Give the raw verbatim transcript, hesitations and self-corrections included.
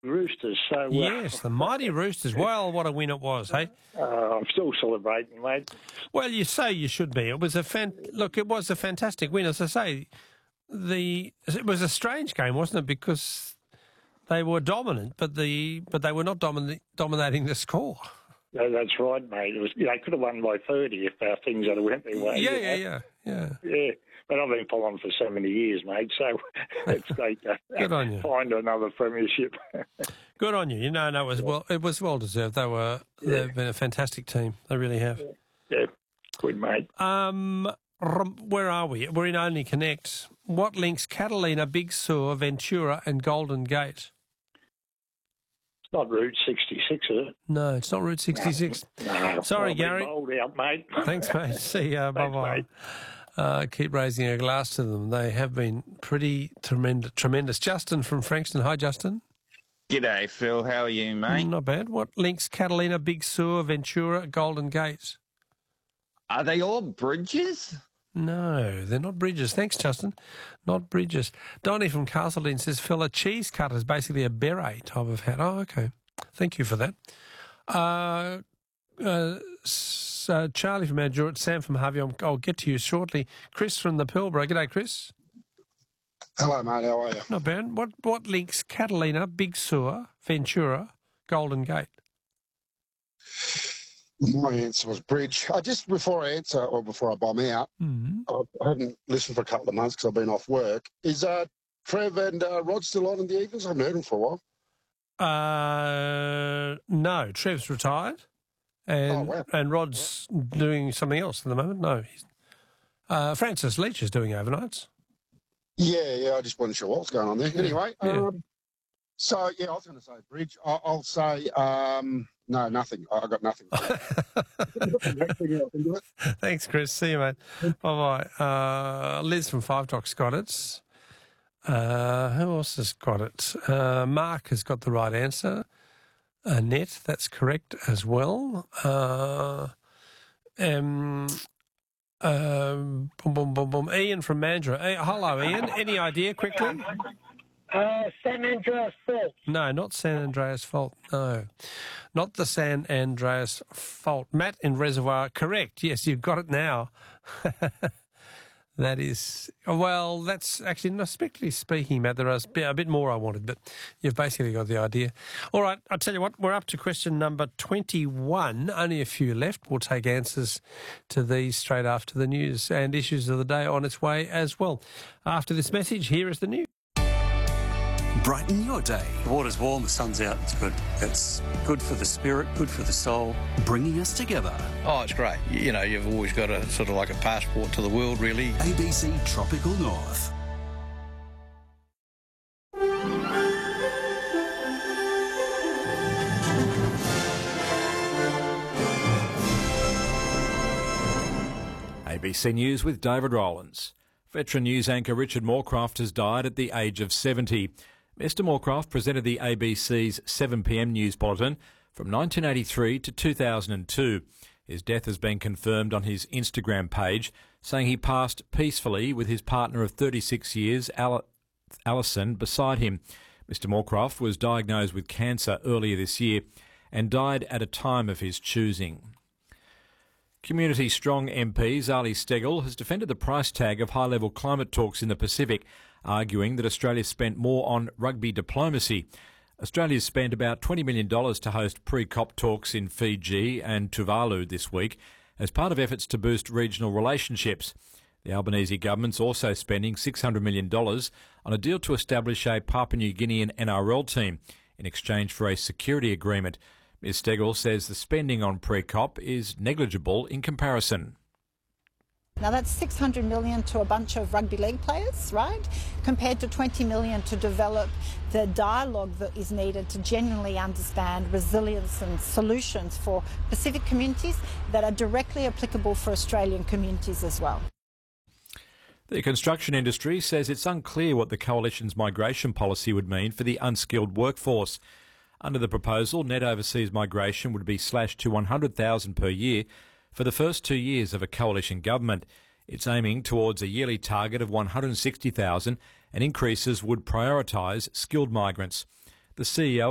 Roosters. So uh, Yes, the mighty Roosters. Well, what a win it was, hey? uh, I'm still celebrating, mate. Well, you say you should be. It was a fan- look. It was a fantastic win, as I say. The it was a strange game, wasn't it? Because they were dominant, but the but they were not domin- dominating the score. Yeah, that's right, mate. It was, they could have won by thirty if our things had went their way. Yeah, you yeah, know? yeah, yeah. Yeah, but I've been following for so many years, mate, so it's great to Good on you. find another premiership. Good on you. You know, no, it was well. It was well deserved. They were. Yeah. They've been a fantastic team. They really have. Yeah, good, mate. Um, rum- where are we? We're in Only Connect. What links Catalina, Big Sur, Ventura, and Golden Gate? It's not Route sixty-six, is it? No, it's not Route sixty-six. No, Sorry, I'll be Gary. bold out, mate. Thanks, mate. See ya. Bye Thanks, bye. mate. Uh, keep raising a glass to them. They have been pretty tremendous. Tremendous. Justin from Frankston. Hi, Justin. G'day, Phil. How are you, mate? Not bad. What links Catalina, Big Sur, Ventura, Golden Gate? Are they all bridges? No, they're not bridges. Thanks, Justin. Not bridges. Donnie from Castledene says, Phil, a cheese cutter is basically a beret type of hat. Oh, okay. Thank you for that. Uh, uh, so Charlie from Mount Sam from Harvey, I'll, I'll get to you shortly. Chris from the Pilbara. G'day, Chris. Hello, mate. How are you? Not bad. What what links Catalina, Big Sur, Ventura, Golden Gate? My answer was bridge. I just before I answer or before I bomb out, Mm-hmm. I haven't listened for a couple of months because I've been off work. Is uh, Trev and uh, Rod still on in the Eagles? I haven't heard them for a while. Uh, no, Trev's retired, and Oh, wow. and Rod's doing something else at the moment. No, he's, uh, Francis Leach is doing overnights. Yeah, yeah. I just wasn't sure what was going on there. Anyway, Yeah. um, so yeah, I was going to say bridge. I, I'll say um, no, nothing. I, I got nothing. Thanks, Chris. See you, mate. Bye bye. Uh, Liz from Five Docks got it. Uh, who else has got it? Uh, Mark has got the right answer. Annette, that's correct as well. Uh, um, um, boom, boom, boom, boom. Ian from Mandurah. Hey, hello, Ian. Any idea quickly? Uh, San Andreas Fault. No, not San Andreas Fault. No, not the San Andreas Fault. Matt in Reservoir, correct. Yes, you've got it now. That is, well, that's actually, not strictly speaking, Matt, there is a bit more I wanted, but you've basically got the idea. All right, I'll tell you what, we're up to question number twenty-one, only a few left. We'll take answers to these straight after the news and issues of the day on its way as well. After this message, here is the news. Brighten your day. The water's warm, the sun's out, it's good. It's good for the spirit, good for the soul. Bringing us together. Oh, it's great. You know, you've always got a sort of like a passport to the world, really. A B C Tropical North. A B C News with David Rowlands. Veteran news anchor Richard Moorcroft has died at the age of seventy. Mister Moorcroft presented the A B C's seven p m news bulletin from nineteen eighty-three to two thousand two. His death has been confirmed on his Instagram page, saying he passed peacefully with his partner of thirty-six years, Al- Alison, beside him. Mister Moorcroft was diagnosed with cancer earlier this year and died at a time of his choosing. Community Strong M P Zali Steggall has defended the price tag of high-level climate talks in the Pacific, arguing that Australia spent more on rugby diplomacy. Australia's spent about twenty million dollars to host pre-COP talks in Fiji and Tuvalu this week as part of efforts to boost regional relationships. The Albanese government's also spending six hundred million dollars on a deal to establish a Papua New Guinean N R L team in exchange for a security agreement. Miz Steggall says the spending on pre-COP is negligible in comparison. Now that's six hundred million dollars to a bunch of rugby league players, right? Compared to twenty million dollars to develop the dialogue that is needed to genuinely understand resilience and solutions for Pacific communities that are directly applicable for Australian communities as well. The construction industry says it's unclear what the Coalition's migration policy would mean for the unskilled workforce. Under the proposal, net overseas migration would be slashed to one hundred thousand per year for the first two years of a coalition government. It's aiming towards a yearly target of one hundred sixty thousand, and increases would prioritise skilled migrants. The C E O